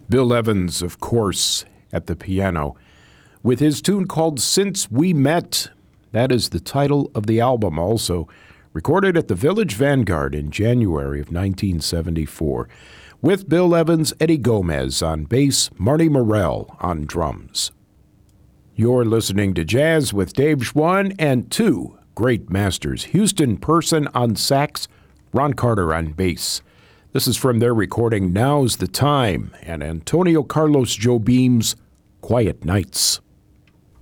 Bill Evans, of course, at the piano, with his tune called Since We Met. That is the title of the album, also recorded at the Village Vanguard in January of 1974. With Bill Evans, Eddie Gomez on bass, Marty Morell on drums. You're listening to Jazz with Dave Schwann and two great masters, Houston Person on sax, Ron Carter on bass. This is from their recording Now's the Time and Antonio Carlos Jobim's Quiet Nights.